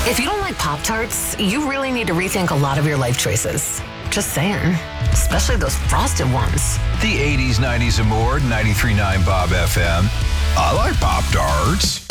If you don't like Pop-Tarts, you really need to rethink a lot of your life choices. Just saying. Especially those frosted ones. The 80s, 90s, and more, 93.9 Bob FM. I like Pop-Tarts.